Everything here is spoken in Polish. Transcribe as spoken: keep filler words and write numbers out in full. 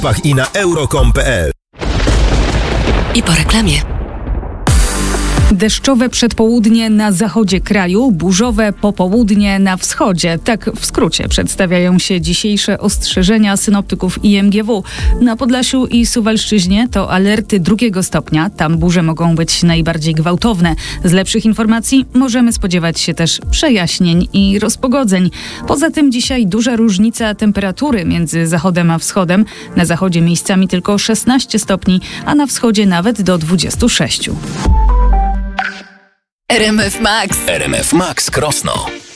i na euro kropka com kropka pe el. I po reklamie. Deszczowe przedpołudnie na zachodzie kraju, burzowe popołudnie na wschodzie. Tak w skrócie przedstawiają się dzisiejsze ostrzeżenia synoptyków I M G W. Na Podlasiu i Suwalszczyźnie to alerty drugiego stopnia. Tam burze mogą być najbardziej gwałtowne. Z lepszych informacji możemy spodziewać się też przejaśnień i rozpogodzeń. Poza tym dzisiaj duża różnica temperatury między zachodem a wschodem. Na zachodzie miejscami tylko szesnaście stopni, a na wschodzie nawet do dwudziestu sześciu. R M F Max. R M F Max Krosno.